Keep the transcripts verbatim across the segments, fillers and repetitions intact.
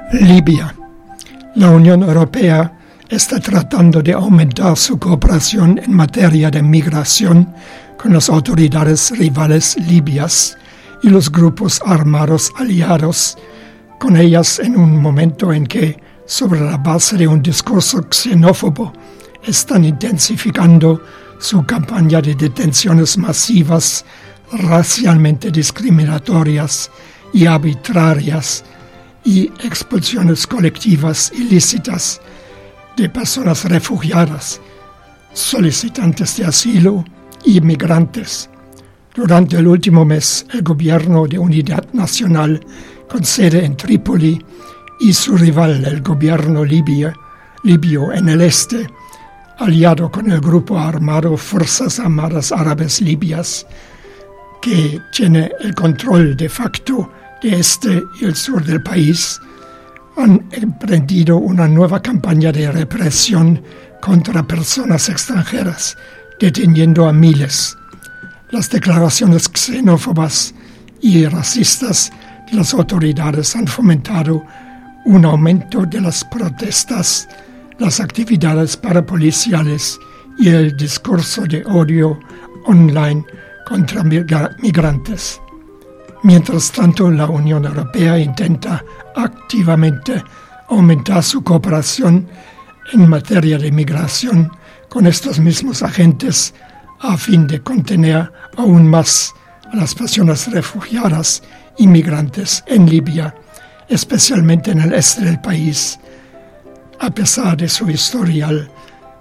Libia. La Unión Europea está tratando de aumentar su cooperación en materia de migración con las autoridades rivales libias y los grupos armados aliados con ellas en un momento en que, sobre la base de un discurso xenófobo, están intensificando su campaña de detenciones masivas, racialmente discriminatorias y arbitrarias, y expulsiones colectivas ilícitas de personas refugiadas, solicitantes de asilo y migrantes. Durante el último mes, el Gobierno de Unidad Nacional, con sede en Trípoli, y su rival, el Gobierno libio, libio en el este, aliado con el grupo armado Fuerzas Armadas Árabes Libias, que tiene el control de facto de este y el sur del país, han emprendido una nueva campaña de represión contra personas extranjeras, deteniendo a miles. Las declaraciones xenófobas y racistas de las autoridades han fomentado un aumento de las protestas, las actividades parapoliciales y el discurso de odio online contra migrantes. Mientras tanto, la Unión Europea intenta activamente aumentar su cooperación en materia de migración con estos mismos agentes a fin de contener aún más a las personas refugiadas y migrantes en Libia, especialmente en el este del país, a pesar de su historial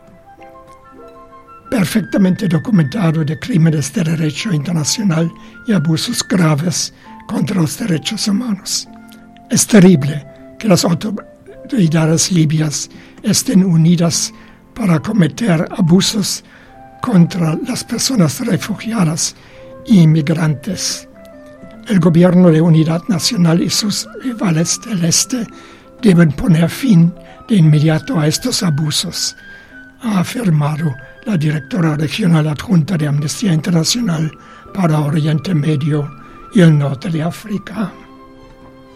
perfectamente documentado de crímenes de derecho internacional y abusos graves contra los derechos humanos. Es terrible que las autoridades libias estén unidas para cometer abusos contra las personas refugiadas y migrantes. El Gobierno de Unidad Nacional y sus rivales del Este deben poner fin de inmediato a estos abusos, ha afirmado la directora regional adjunta de Amnistía Internacional para Oriente Medio y el norte de África.